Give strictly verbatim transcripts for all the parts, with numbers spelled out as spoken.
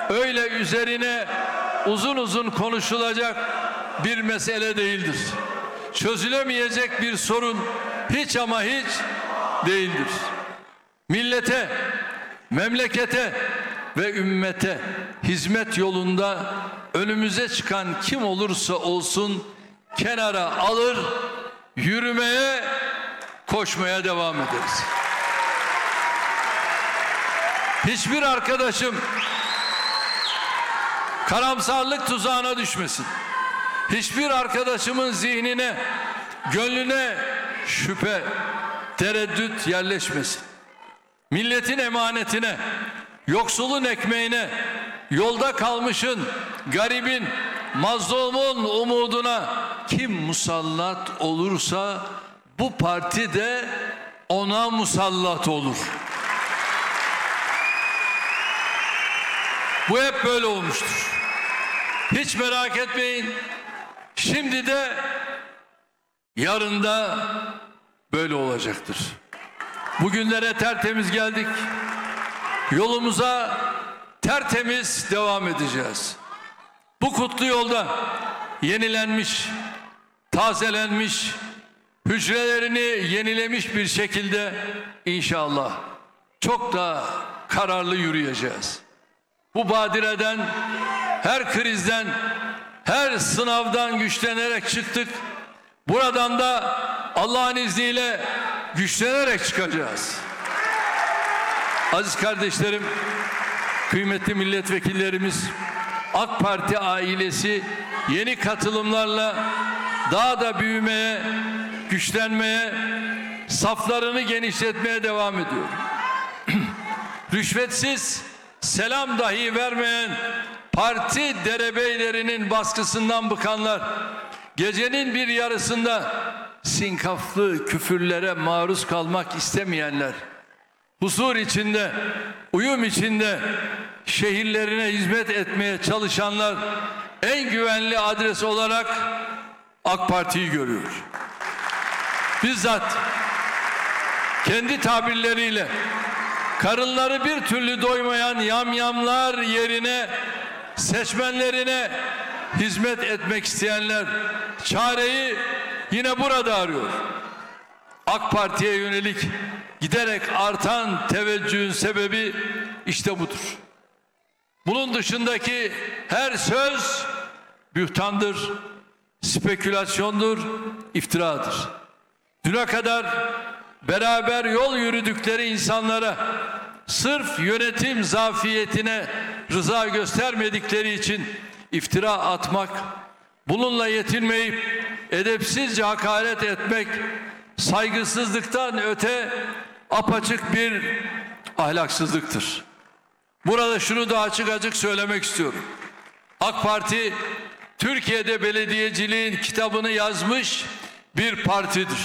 öyle üzerine uzun uzun konuşulacak bir mesele değildir. Çözülemeyecek bir sorun hiç ama hiç değildir. Millete, memlekete ve ümmete hizmet yolunda önümüze çıkan kim olursa olsun kenara alır, yürümeye, koşmaya devam ederiz. Hiçbir arkadaşım karamsarlık tuzağına düşmesin. Hiçbir arkadaşımın zihnine, gönlüne şüphe, tereddüt yerleşmesin. Milletin emanetine, yoksulun ekmeğine, yolda kalmışın, garibin, mazlumun umuduna kim musallat olursa bu parti de ona musallat olur. Bu hep böyle olmuştur. Hiç merak etmeyin. Şimdi de yarın da böyle olacaktır. Bugünlere tertemiz geldik. Yolumuza tertemiz devam edeceğiz. Bu kutlu yolda yenilenmiş, tazelenmiş, hücrelerini yenilemiş bir şekilde inşallah çok da kararlı yürüyeceğiz. Bu badireden, her krizden, her sınavdan güçlenerek çıktık. Buradan da Allah'ın izniyle güçlenerek çıkacağız. Aziz kardeşlerim, kıymetli milletvekillerimiz, AK Parti ailesi yeni katılımlarla daha da büyümeye, güçlenmeye, saflarını genişletmeye devam ediyor. Rüşvetsiz selam dahi vermeyen parti derebeylerinin baskısından bıkanlar, gecenin bir yarısında sinkaflı küfürlere maruz kalmak istemeyenler, huzur içinde, uyum içinde şehirlerine hizmet etmeye çalışanlar en güvenli adres olarak AK Parti'yi görüyor. Bizzat kendi tabirleriyle karınları bir türlü doymayan yamyamlar yerine seçmenlerine hizmet etmek isteyenler çareyi yine burada arıyor. AK Parti'ye yönelik giderek artan teveccühün sebebi işte budur. Bunun dışındaki her söz bühtandır, spekülasyondur, iftiradır. Düne kadar beraber yol yürüdükleri insanlara sırf yönetim zafiyetine rıza göstermedikleri için iftira atmak, bununla yetinmeyip edepsizce hakaret etmek, saygısızlıktan öte apaçık bir ahlaksızlıktır. Burada şunu da açık açık söylemek istiyorum. AK Parti Türkiye'de belediyeciliğin kitabını yazmış bir partidir.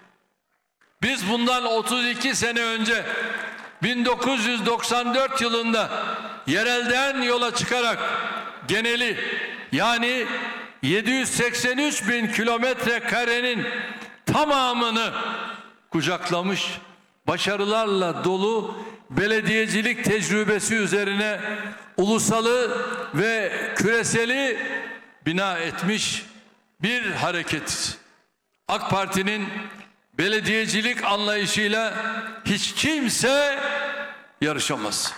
Biz bundan otuz iki sene önce bin dokuz yüz doksan dört yılında yerelden yola çıkarak geneli yani yedi yüz seksen üç bin kilometre karenin tamamını kucaklamış, başarılarla dolu belediyecilik tecrübesi üzerine ulusalı ve küreseli bina etmiş bir hareket. AK Parti'nin belediyecilik anlayışıyla hiç kimse yarışamaz.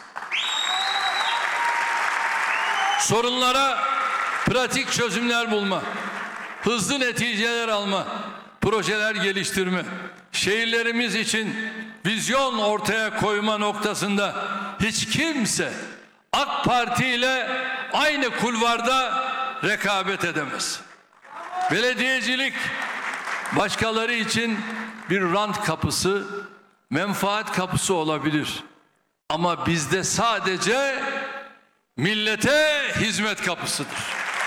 Sorunlara pratik çözümler bulma, hızlı neticeler alma, projeler geliştirme, şehirlerimiz için vizyon ortaya koyma noktasında hiç kimse AK Parti ile aynı kulvarda rekabet edemez. Belediyecilik başkaları için bir rant kapısı, menfaat kapısı olabilir. Ama bizde sadece millete hizmet kapısıdır.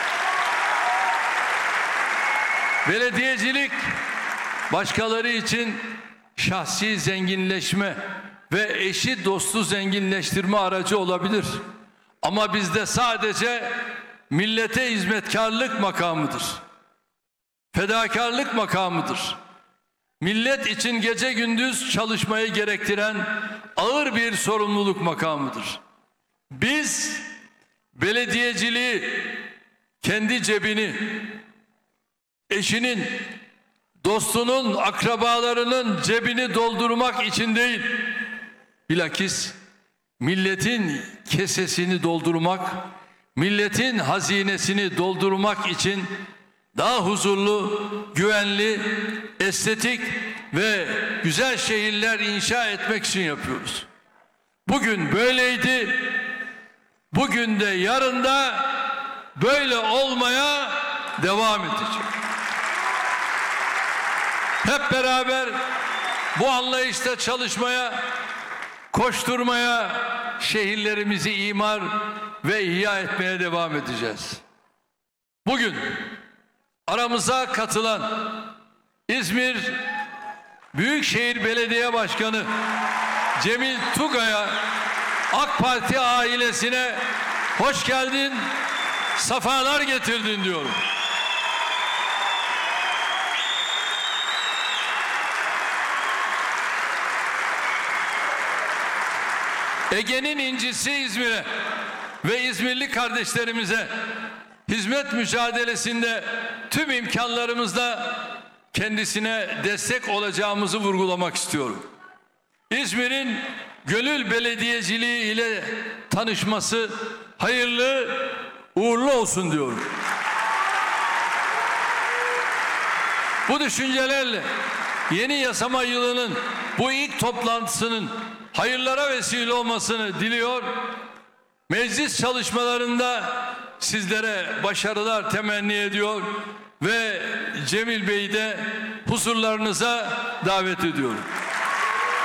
Belediyecilik başkaları için şahsi zenginleşme ve eşi dostu zenginleştirme aracı olabilir. Ama bizde sadece millete hizmetkarlık makamıdır. Fedakarlık makamıdır. Millet için gece gündüz çalışmayı gerektiren ağır bir sorumluluk makamıdır. Biz belediyeciliği kendi cebini, eşinin, dostunun, akrabalarının cebini doldurmak için değil, bilakis milletin kesesini doldurmak, milletin hazinesini doldurmak için daha huzurlu, güvenli, estetik ve güzel şehirler inşa etmek için yapıyoruz. Bugün böyleydi, bugün de yarın da böyle olmaya devam edecek. Hep beraber bu anlayışta çalışmaya, koşturmaya, şehirlerimizi imar ve ihya etmeye devam edeceğiz. Bugün aramıza katılan İzmir Büyükşehir Belediye Başkanı Cemil Tugay'a, AK Parti ailesine hoş geldin, sefalar getirdin diyorum. Ege'nin incisi İzmir'e ve İzmirli kardeşlerimize hizmet mücadelesinde tüm imkanlarımızla kendisine destek olacağımızı vurgulamak istiyorum. İzmir'in gönül belediyeciliği ile tanışması hayırlı, uğurlu olsun diyorum. Bu düşüncelerle yeni yasama yılının bu ilk toplantısının hayırlara vesile olmasını diliyor. Meclis çalışmalarında sizlere başarılar temenni ediyor ve Cemil Bey'i de huzurlarınıza davet ediyorum.